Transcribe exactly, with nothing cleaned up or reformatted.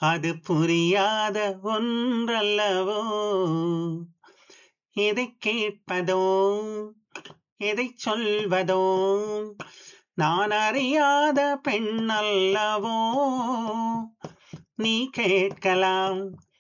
அது புரியாத ஒன்றல்லவோ. எதை கேட்பதோ எதை சொல்வதோ நான் அறியாத பெண்ணல்லவோ. நீ கேட்கலாம்